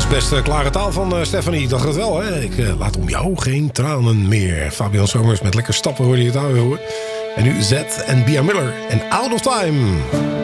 Best klare taal van Stephanie. Ik dacht het wel, hè? Ik laat om jou geen tranen meer. Fabian Somers met lekker stappen hoorde je het oude hoor. En nu Z en Bia Miller en Out of Time.